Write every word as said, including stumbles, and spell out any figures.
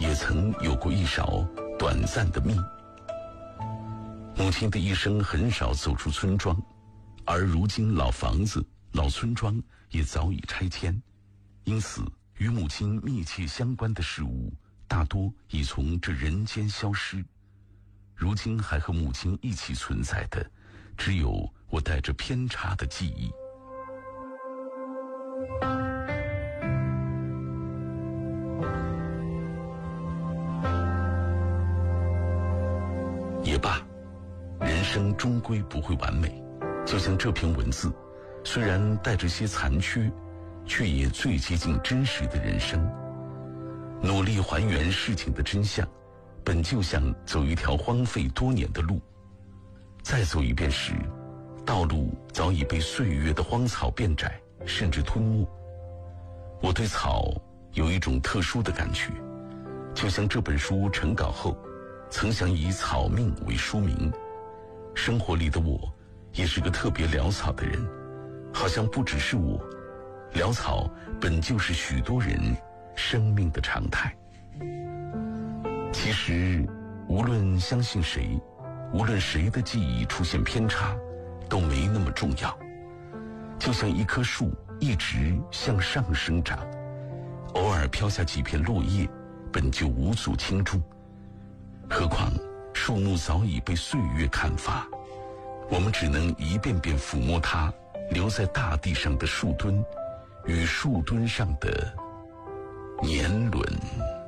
也曾有过一勺短暂的蜜。母亲的一生很少走出村庄，而如今老房子、老村庄也早已拆迁，因此与母亲密切相关的事物大多已从这人间消失。如今还和母亲一起存在的，只有我带着偏差的记忆。也罢，人生终归不会完美，就像这篇文字，虽然带着些残缺，却也最接近真实的人生。努力还原事情的真相，本就像走一条荒废多年的路，再走一遍时，道路早已被岁月的荒草变窄，甚至吞没。我对草有一种特殊的感觉，就像这本书成稿后曾想以草命为书名。生活里的我也是个特别潦草的人，好像不只是我，潦草本就是许多人生命的常态。其实无论相信谁，无论谁的记忆出现偏差，都没那么重要。就像一棵树一直向上生长，偶尔飘下几片落叶，本就无足轻重。何况树木早已被岁月砍伐，我们只能一遍遍抚摸它留在大地上的树墩与树墩上的年轮。